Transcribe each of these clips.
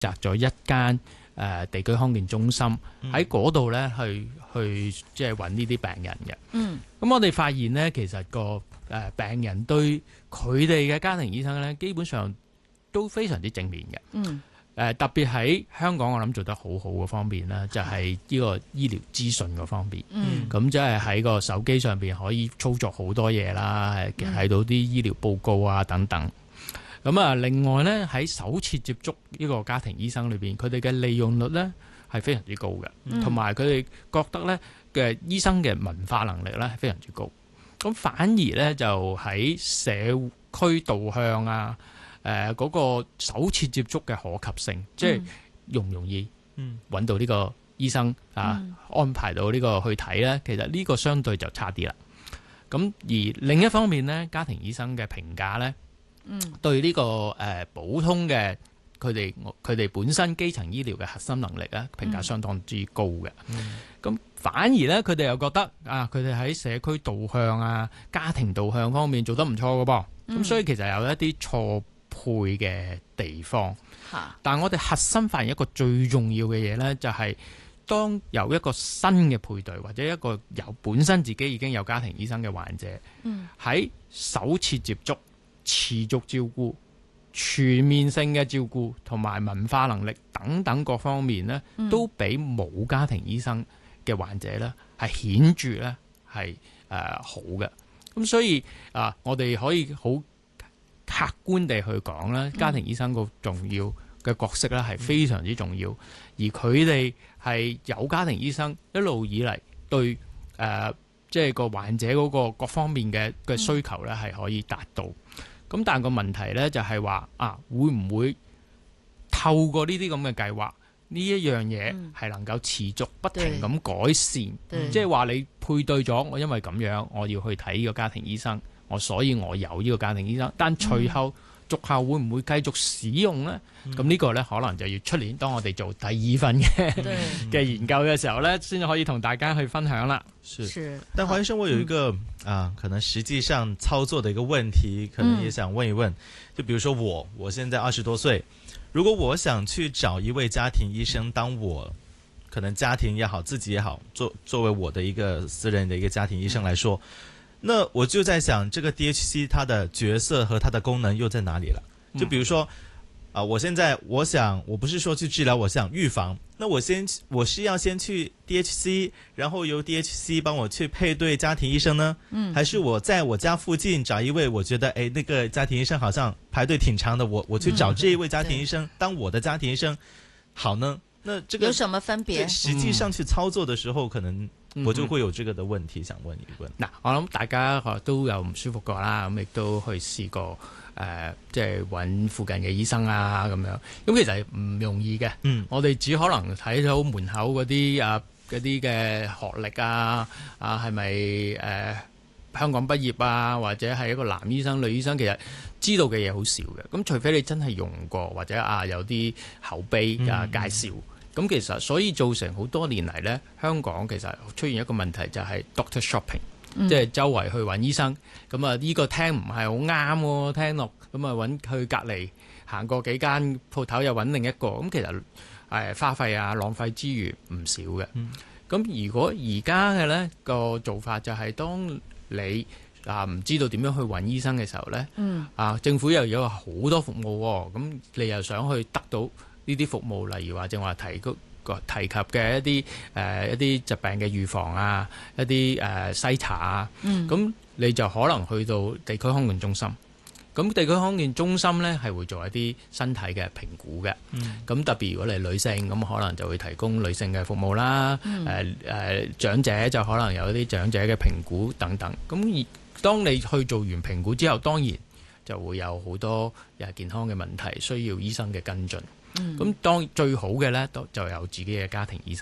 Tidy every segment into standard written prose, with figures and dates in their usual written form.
擇咗一間地區康健中心喺嗰度咧去即係揾呢啲病人嘅。咁我哋發現咧，其實個病人對佢哋嘅家庭醫生咧，基本上都非常之正面嘅。特別喺香港，我諗做得好好嘅方面咧，就係呢個醫療資訊嗰方面。咁即係喺個手機上邊可以操作好多嘢啦，睇到啲醫療報告啊等等。咁啊，另外咧喺首次接觸呢個家庭醫生裏邊，佢哋嘅利用率咧係非常之高嘅，同埋佢哋覺得咧嘅醫生嘅文化能力咧係非常之高。咁反而咧就喺社區導向啊。嗰個首次接觸嘅可及性，即係容唔容易揾到呢個醫生安排到呢個去睇咧，其實呢個相對就差啲啦。咁而另一方面咧，家庭醫生嘅評價咧，對呢個普通嘅佢哋本身基層醫療嘅核心能力咧，評價相當之高嘅。咁反而咧，佢哋又覺得佢哋喺社區導向啊、家庭導向方面做得唔錯嘅噃。咁所以其實有一啲錯配嘅地方，但係我哋核心發現一個最重要嘅嘢呢，就係當有一個新嘅配對或者一個由本身自己已經有家庭醫生嘅患者，喺首次接觸、持續照顧、全面性嘅照顧同埋文化能力等等各方面呢，都比冇家庭醫生嘅患者呢係顯著呢係好嘅。咁所以我哋可以好客觀地去講咧，家庭醫生個重要嘅角色咧係非常之重要，而佢哋係有家庭醫生一路以嚟對即係個患者嗰個各方面嘅需求咧係可以達到。咁但係個問題咧就係話會唔會透過呢啲咁嘅計劃，呢一樣嘢係能夠持續不停咁改善？即係話你配對咗，我因為咁樣我要去睇呢個家庭醫生。所以我有呢個家庭醫生，但隨後續後會唔會繼續使用呢？咁呢個呢，可能就要出年當我哋做第二份嘅研究嘅時候呢，先可以同大家去分享啦。 是，但黃醫生，我有一個可能實際上操作的一個問題，可能也想問一問。就比如說我現在20多歲，如果我想去找一位家庭醫生，當我可能家庭也好，自己也好，作為我的一個私人的一個家庭醫生來說。那我就在想，這個 DHC 它的角色和它的功能又在哪裏了？就比如說，我現在我想，我不是說去治療，我想預防。那我是要先去 DHC，然後由 DHC 幫我去配對家庭醫生呢？還是我在我家附近找一位，我覺得那個家庭醫生好像排隊挺長的，我去找這一位家庭醫生當我的家庭醫生好呢？那這個有什麼分別？ 實際上去操作的時候，可能我就會有這個的問題，想問一問。 我諗大家都有唔舒服過啦，咁亦都去試過即係揾附近嘅醫生啊咁樣。咁其實唔容易嘅。我哋只可能睇到門口嗰啲嘅學歷啊，係咪香港畢業啊，或者係一個男醫生、女醫生，其實知道嘅嘢好少嘅。咁除非你真係用過，或者有啲口碑介紹。咁其實所以造成好多年嚟呢，香港其實出現一個問題就係 doctor shopping，即係周圍去揾醫生。咁呢個聽唔係好啱喎，聽落咁揾去隔離行過幾間鋪頭又揾另一個。咁其實花費浪費資源唔少嘅。咁如果而家嘅呢個做法就係當你唔知道點樣去揾醫生嘅時候呢，政府又有好多服務喎，咁你又想去得到呢啲服務，例如話正話提及嘅一啲疾病嘅預防啊，一啲篩查啊，咁你就可能去到地區康健中心。咁地區康健中心呢係會做一啲身體嘅評估嘅。咁特別如果你係女性，咁可能就會提供女性嘅服務啦。長者就可能有一啲長者嘅評估等等。咁當你去做完評估之後，當然就會有好多健康嘅問題需要醫生嘅跟進。咁當最好嘅呢，就有自己嘅家庭醫生啦。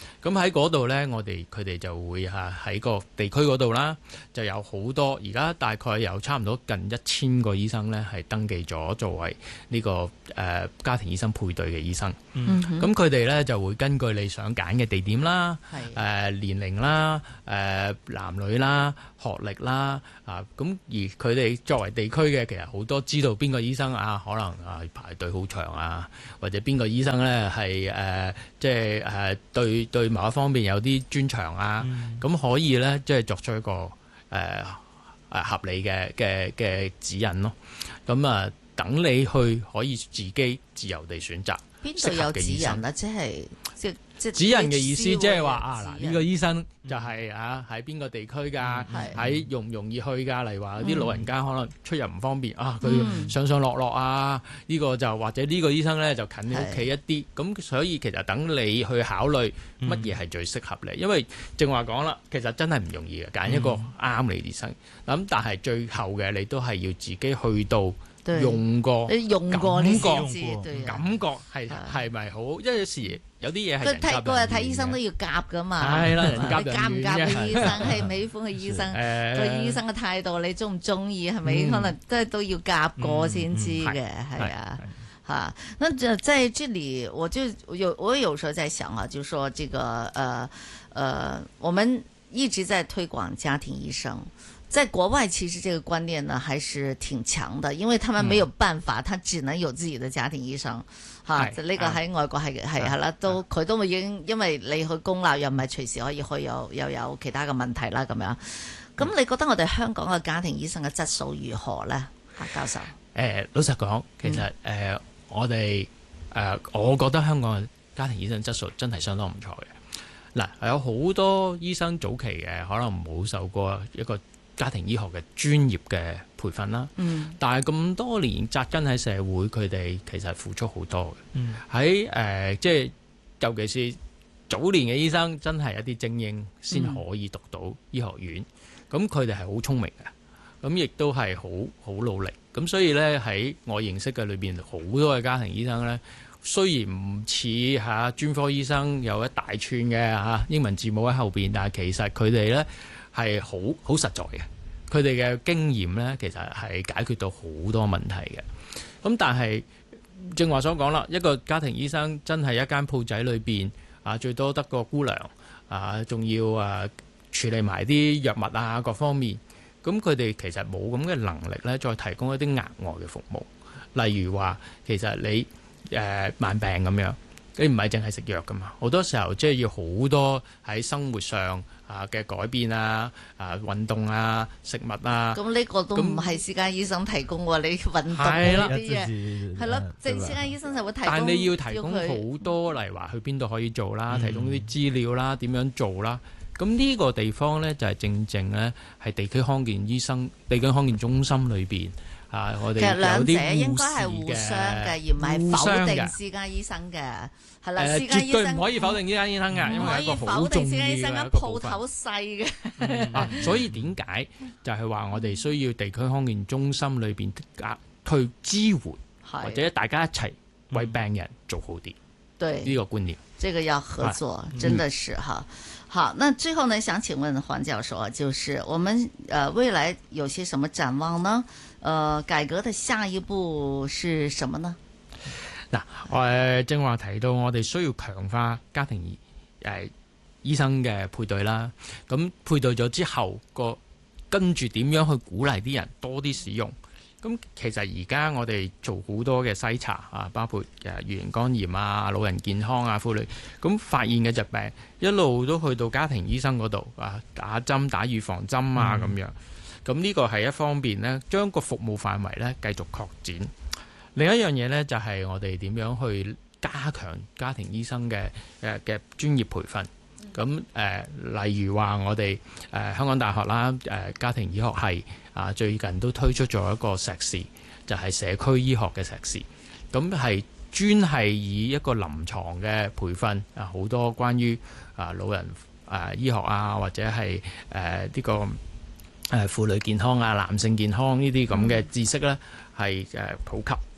咁喺嗰度呢，佢哋就會喺個地區嗰度啦，就有好多而家大概有差唔多近1000個醫生呢係登記咗作為呢個家庭醫生配對嘅醫生。咁佢哋呢就會根據你想揀嘅地點啦、年齡啦、男女啦、學歷啦咁而佢哋作為地區嘅，其實好多知道邊個醫生可能排隊好長或者邊個醫生呢係即係對某一方面有啲專長咁可以呢，即係作出一個合理嘅指引咯。咁等你去可以自己自由地選擇適合嘅醫生。 邊度有指引啊？即係指引嘅意思，即係話呢個醫生就係喺邊個地區㗎，喺容唔容易去㗎？例如話有啲老人家可能出入唔方便佢上上落落呢個就或者呢個醫生咧就近你屋企一啲，咁所以其實等你去考慮乜嘢係最適合你，因為正話講啦，其實真係唔容易嘅揀一個啱你醫生。咁但係最後嘅你都係要自己去到。用過感覺係咪好？因為有時有啲嘢係人夾人個日睇醫生都要夾噶嘛。 係啦，人夾人夾唔夾嘅醫生，喜唔喜歡嘅醫生，對醫生嘅態度，你中唔中意係咪？可能都要夾過先知嘅，係啊。那在這裡我有時候在想就說這個我們一直在推廣家庭醫生。在國外其實這個觀念呢還是挺強的，因為他們沒有辦法，他只能有自己的家庭醫生嚇。呢個喺外國係啦，佢都已經因為你去公立又唔係隨時可以去，又有其他嘅問題啦咁樣。咁你覺得我哋香港嘅家庭醫生嘅質素如何呢？夏教授？ 老實講，其實我哋我覺得香港嘅家庭醫生質素真係相當唔錯嘅。嗱，有好多醫生早期嘅可能冇受過一個家庭醫學嘅專業嘅培訓啦，但係咁多年紮根喺社會，佢哋其實付出好多嘅。喺即係尤其是早年嘅醫生，真係一啲精英先可以讀到醫學院，咁佢哋係好聰明嘅，咁亦都係好努力。咁所以呢，喺我認識嘅裏邊，好多嘅家庭醫生呢，雖然唔似專科醫生有一大串嘅英文字母喺後邊，但係其實佢哋呢係好實在嘅。佢哋嘅經驗呢，其實係解決到好多問題嘅。咁但係正話所講啦，一個家庭醫生真係一間鋪仔裏邊最多得個姑娘仲要處理埋啲藥物各方面。咁佢哋其實冇咁嘅能力呢，再提供一啲額外嘅服務。例如話，其實你慢病咁樣，你唔係淨係食藥噶嘛，好多時候即係要好多喺生活上嘅改變運動食物咁呢個都唔係私家醫生提供喎，你運動嗰啲嘢係咯，即係私家醫生就會提供。 但你要提供好多，例如話去邊度可以做啦，提供啲資料啦，點樣做啦。咁呢個地方呢，就係正正呢，係地區康健醫生、地區康健中心裏邊我哋其實兩者有應該係互相嘅，而唔係否定私家醫生嘅。係啦，私家醫生絕對唔可以否定私家醫生嘅，因為係一個好重要嘅一個部分。 鋪頭細嘅所以點解就係話我哋需要地區康健中心裏邊去支援，或者大家一齊為病人做好啲。對呢個觀念， 這個要合作，真的是哈。好，那最後呢，想請問黃教授，就是我們未來有些什麼展望呢？改革的下一步是什麼呢？ 嗱，正話提到我哋需要強化家庭醫生嘅配對啦。咁配對咗之後，跟住點樣去鼓勵啲人多啲使用？咁其實而家我哋做好多嘅篩查包括乙型肝炎老人健康婦女，咁發現嘅疾病一路都去到家庭醫生嗰度打針打預防針咁樣。咁呢個係一方面呢，將個服務範圍呢繼續擴展。另一樣嘢呢，就係我哋點樣去加強家庭醫生嘅專業培訓。咁例如話我哋香港大學啦家庭醫學系最近都推出咗一個碩士，就係社區醫學嘅碩士。咁係專係以一個臨床嘅培訓好多關於老人醫學或者係呢個婦女健康男性健康呢啲咁嘅知識呢係普及。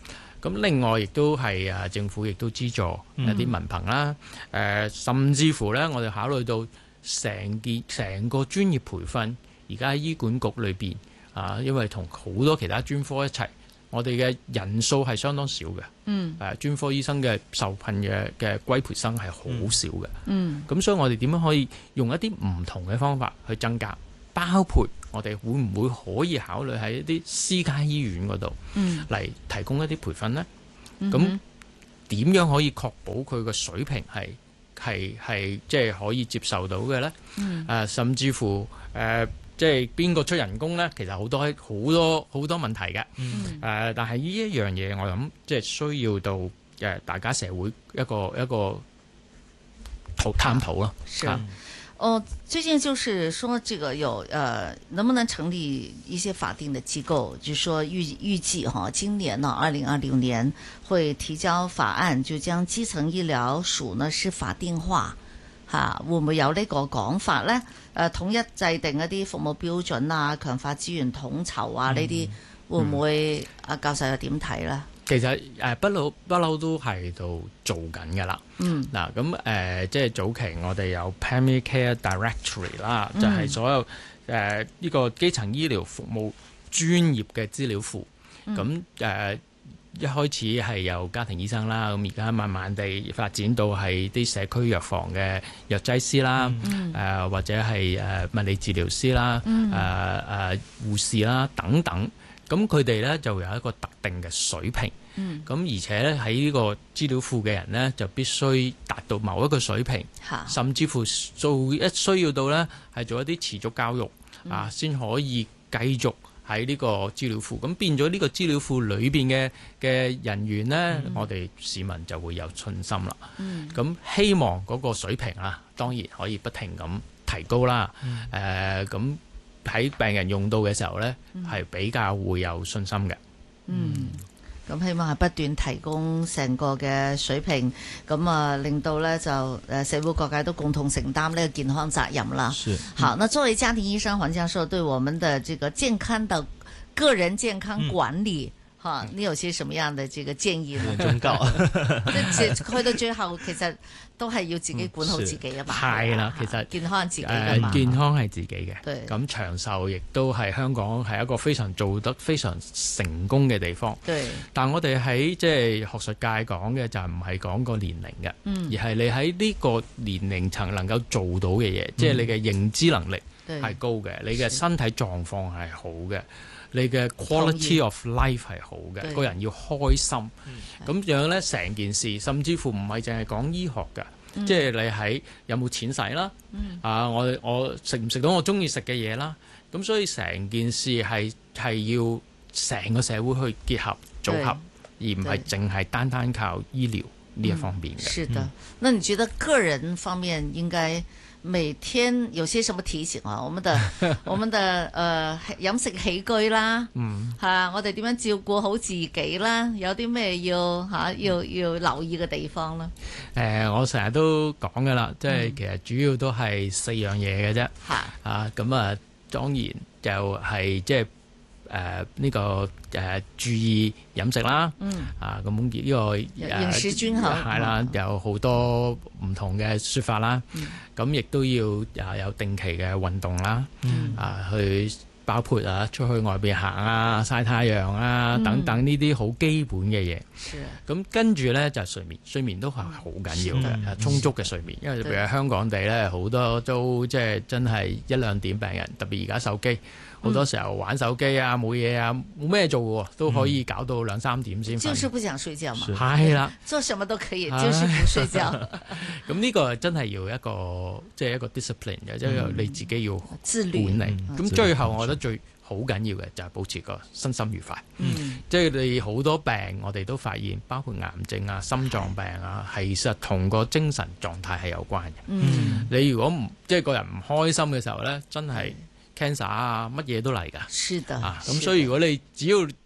咁另外亦都係政府亦都資助一啲文憑啦，甚至乎咧，我哋考慮到成個專業培訓，而家喺醫管局裏邊因為同好多其他專科一齊，我哋嘅人數係相當少嘅。專科醫生嘅受聘嘅歸培生係好少嘅。咁所以我哋點樣可以用一啲唔同嘅方法去增加？包括我哋會唔會可以考慮喺一啲私家醫院嗰度嚟提供一啲培訓呢？咁點樣可以確保佢個水平係即係可以接受到嘅呢？甚至乎即係邊個出人工呢？其實好多問題嘅。但係呢一樣嘢，我諗即係需要到大家社會一個探討咯。 最近就是說這個有能不能成立一些法定的機構？就是說預計今年呢2026年會提交法案，就將基層醫療署呢是法定化。會唔會有呢個講法呢？統一制定一啲服務標準啊，強化資源統籌啊，呢啲會唔會教授又點睇呢？ 其實不嬲都係度做緊㗎啦。嗱咁即係早期我哋有 Primary Care Directory 啦，就係所有呢個基層醫療服務專業嘅資料庫。咁一開始係由家庭醫生啦，咁而家慢慢地發展到係啲社區藥房嘅藥劑師啦，或者係物理治療師啦，護士啦等等。咁佢哋咧就有一個特定嘅水平，咁而且咧喺呢個資料庫嘅人咧就必須達到某一個水平，甚至乎需要到咧係做一啲持續教育先可以繼續喺呢個資料庫。咁變咗呢個資料庫裏邊嘅人員咧，我哋市民就會有信心啦。咁希望嗰個水平當然可以不停咁提高啦。咁喺病人用到嘅時候呢，係比較會有信心嘅。 咁希望係不斷提供成個嘅水平，咁令到呢就社會各界都共同承擔呢個健康責任啦。好，那作為家庭醫生，黃教授對我們的這個健康的個人健康管理，你有些什麼樣的這個建議呢？ 忠告， 去到最後其實都係要自己管好自己啊嘛。 係啦，其實健康係自己嘅嘛。 健康係自己嘅。咁長壽亦都係香港係一個非常做得非常成功嘅地方。但我哋喺即係學術界講嘅就唔係講個年齡嘅，而係你喺呢個年齡層能夠做到嘅嘢，即係你嘅認知能力係高嘅，你嘅身體狀況係好嘅。你嘅 quality of life 係好嘅，個人要開心，咁樣咧成件事，甚至乎唔係淨係講醫學嘅，即係你喺有冇錢使啦，我食唔食到我中意食嘅嘢啦，咁所以成件事係要成個社會去結合組合，而唔係淨係單靠醫療呢一方面嘅。 是的，那你覺得個人方面應該每天有些什麼提醒啊？我們的飲食起居啦，我哋點樣照顧好自己啦？有啲咩要留意嘅地方啦？ 我成日都講噶啦，即係其實主要都係4樣嘢嘅啫。咁當然就係即係呢個注意飲食啦。咁呢個飲食均衡係啦，有好多唔同嘅說法啦。咁亦都要有定期嘅運動啦。去包括出去外邊行曬太陽等等呢啲好基本嘅嘢。咁跟住呢，就係睡眠都係好緊要嘅，充足嘅睡眠。因為譬如香港地呢，好多都即係真係1、2點病人，特別而家手機。好多時候玩手機冇嘢冇咩做喎，都可以搞到2、3點先瞓。就是不想睡覺嘛。係啦，做什麼都可以，就是不睡覺。咁呢個真係要一個即係一個 discipline 嘅，即係你自己要管理。咁最後我覺得最好緊要嘅就係保持個身心愉快。即係你好多病我哋都發現，包括癌症心臟病其實同個精神狀態係有關嘅。你如果唔即係個人唔開心嘅時候咧，真係。cancer 乜嘢都嚟㗎，咁所以如果你只要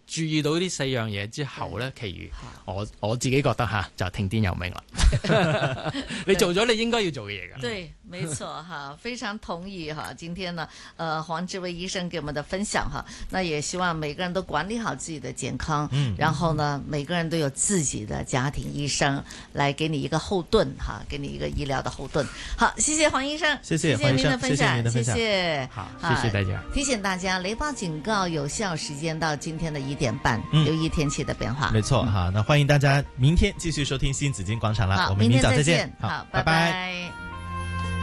注意到呢4樣嘢之後咧，其餘我自己覺得吓就聽天由命啦。你做咗你應該要做嘅嘢㗎。 對，沒錯哈，非常同意哈。今天呢，黃志威醫生給我們的分享哈，那也希望每個人都管理好自己的健康，然後呢，每個人都有自己的家庭醫生來給你一個後盾哈，給你一個醫療的後盾。好，謝謝黃醫生， 謝謝您的分享， 謝謝您的分享， 謝謝。 好，謝謝大家。 提醒大家，雷暴警告有效時間到今天的1點半，留意天氣的變化。 沒錯哈，那歡迎大家明天繼續收聽新紫荊廣場啦， 好， 我們明早再見。 好，拜拜。